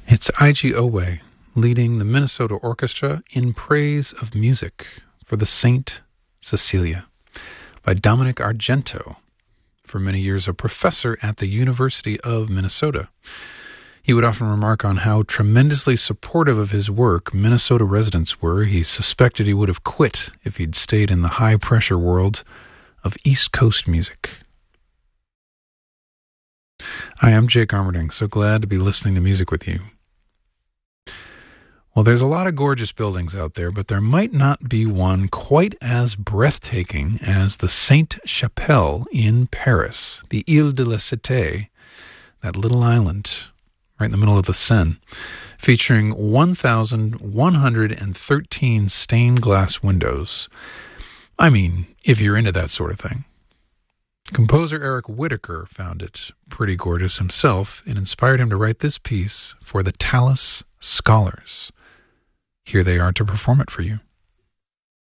It's Eiji Owe leading the Minnesota Orchestra in praise of music for the Saint Cecilia by Dominic Argento, for many years a professor at the University of Minnesota. He would often remark on how tremendously supportive of his work Minnesota residents were. He suspected he would have quit if he'd stayed in the high-pressure world of East Coast music. Hi, I'm Jake Armerding. So glad to be listening to music with you. Well, there's a lot of gorgeous buildings out there, but there might not be one quite as breathtaking as the Sainte-Chapelle in Paris, the Ile de la Cité, that little island right in the middle of the Seine, featuring 1,113 stained glass windows. I mean, if you're into that sort of thing. Composer Eric Whitacre found it pretty gorgeous himself and inspired him to write this piece for the Tallis Scholars. Here they are to perform it for you.